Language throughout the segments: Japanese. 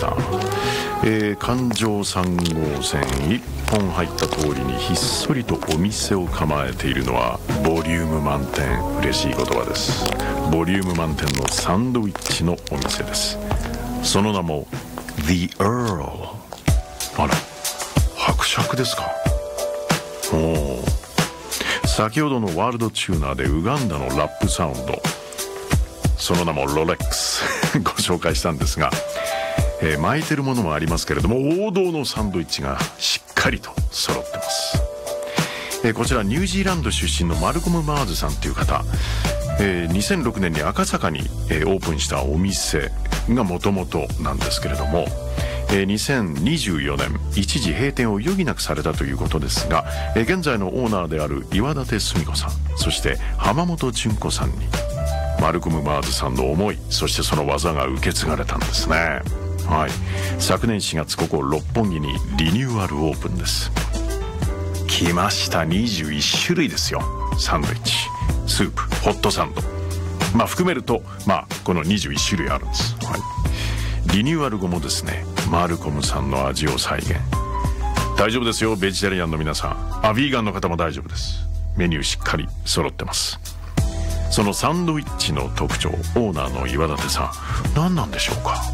。環状3号線1本入った通りにひっそりとお店を構えているのはボリューム満点、嬉しい言葉です。ボリューム満点のサンドイッチのお店です。その名も The Earl。 あら、伯爵ですか。先ほどのワールドチューナーでウガンダのラップサウンド、その名もロレックスご紹介したんですが、巻いてるものもありますけれども、王道のサンドイッチがしっかりと揃ってます。こちらニュージーランド出身のマルコム・マーズさんという方、2006年に赤坂に、オープンしたお店がもともとなんですけれども、2024年一時閉店を余儀なくされたということですが、現在のオーナーである岩立澄子さん、そして浜本純子さんにマルコム・マーズさんの思い、そしてその技が受け継がれたんですね。はい、昨年4月ここ六本木にリニューアルオープンです。来ました。21種類ですよ。サンドイッチ、スープ、ホットサンド、含めるとこの21種類あるんです。はい、リニューアル後もですね、マルコムさんの味を再現。大丈夫ですよ、ベジタリアンの皆さん、ヴィーガンの方も大丈夫です。メニューしっかり揃ってます。そのサンドイッチの特徴、オーナーの岩立さん、何なんでしょうか。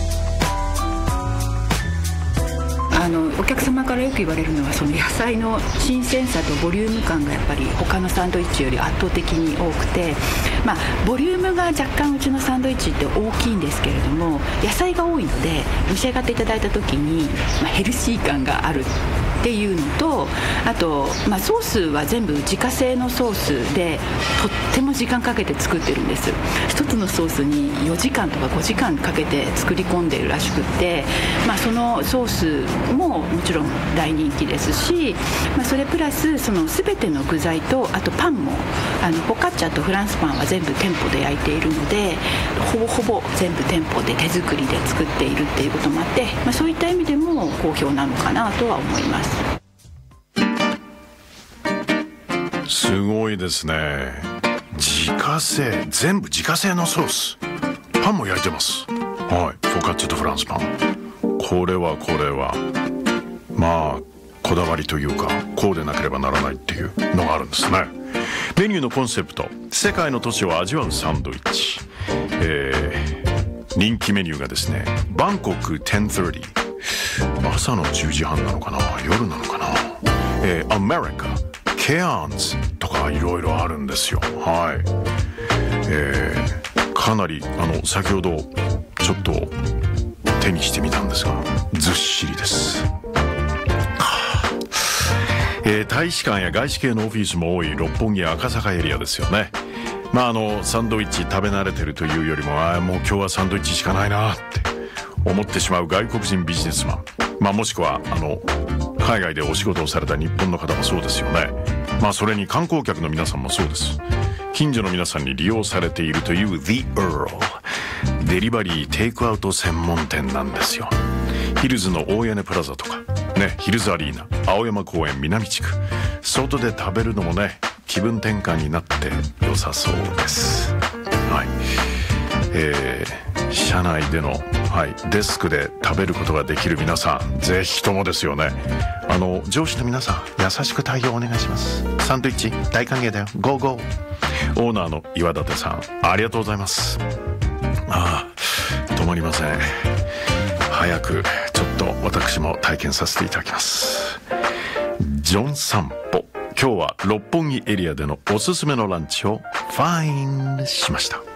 お客様からよく言われるのは、その野菜の新鮮さとボリューム感がやっぱり他のサンドイッチより圧倒的に多くて、ボリュームが若干うちのサンドイッチって大きいんですけれども、野菜が多いので召し上がっていただいた時に、ヘルシー感があるっていうのと、あと、ソースは全部自家製のソースでとっても時間かけて作ってるんです。一つのソースに4時間とか5時間かけて作り込んでいるらしくって、そのソースももちろん大人気ですし、それプラスその全ての具材と、あとパンもフォカッチャとフランスパンは全部店舗で焼いているので、ほぼほぼ全部店舗で手作りで作っているっていうこともあって、そういった意味でも好評なのかなとは思います。 すごいですね。自家製、全部自家製のソース、パンも焼いてます。はい、フォカッチャとフランスパン、これはこだわりというか、こうでなければならないっていうのがあるんですね。メニューのコンセプト、世界の都市を味わうサンドイッチ。人気メニューがですね、バンコク10:30、朝の10時半なのかな、夜なのかな、アメリカケアンズとかいろいろあるんですよ。はい、かなり先ほどちょっと手にしてみたんですが、ずっしりです。大使館や外資系のオフィスも多い六本木赤坂エリアですよね。サンドイッチ食べ慣れてるというよりも、もう今日はサンドイッチしかないなって思ってしまう外国人ビジネスマン、もしくは海外でお仕事をされた日本の方もそうですよね。それに観光客の皆さんもそうです。近所の皆さんに利用されているという The Earl、 デリバリーテイクアウト専門店なんですよ。ヒルズの大屋根プラザとかね、ヒルズアリーナ、青山公園南地区、外で食べるのもね、気分転換になって良さそうです。はい、社内での、デスクで食べることができる皆さん、ぜひともですよね。上司の皆さん、優しく対応お願いします。サンドイッチ大歓迎だよ、ゴーゴー。オーナーの岩立さん、ありがとうございます。止まりません。早くちょっと私も体験させていただきます。ジョン散歩、今日は六本木エリアでのおすすめのランチをファインしました。